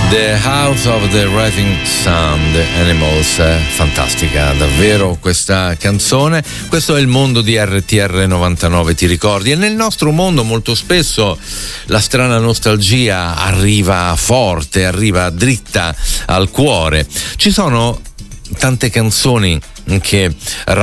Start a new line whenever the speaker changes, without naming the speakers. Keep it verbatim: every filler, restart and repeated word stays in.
The House of the Rising Sun, The Animals, eh, fantastica davvero questa canzone. Questo è il mondo di R T R novantanove, ti ricordi? E nel nostro mondo molto spesso la strana nostalgia arriva forte, arriva dritta al cuore. Ci sono tante canzoni che